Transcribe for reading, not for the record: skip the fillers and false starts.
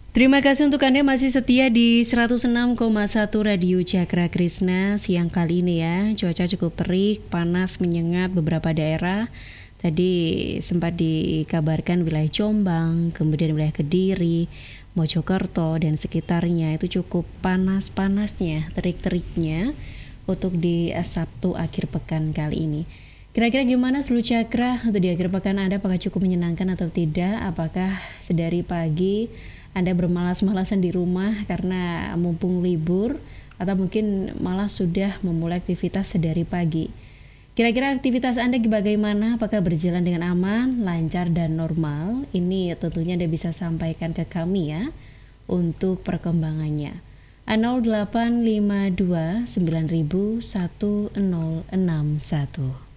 Terima kasih untuk Anda masih setia di 106,1 Radio Cakra Krisna siang kali ini ya. Cuaca cukup terik, panas menyengat beberapa daerah. Tadi sempat dikabarkan wilayah Jombang, kemudian wilayah Kediri, Mojokerto dan sekitarnya itu cukup panas-panasnya, terik-teriknya untuk di Sabtu akhir pekan kali ini. Kira-kira gimana seluruh cakra untuk di akhir pekan Anda, apakah cukup menyenangkan atau tidak? Apakah sedari pagi Anda bermalas-malasan di rumah karena mumpung libur, atau mungkin malah sudah memulai aktivitas sedari pagi? Kira-kira aktivitas Anda bagaimana? Apakah berjalan dengan aman, lancar, dan normal? Ini tentunya Anda bisa sampaikan ke kami ya untuk perkembangannya. 0852 9000 1061.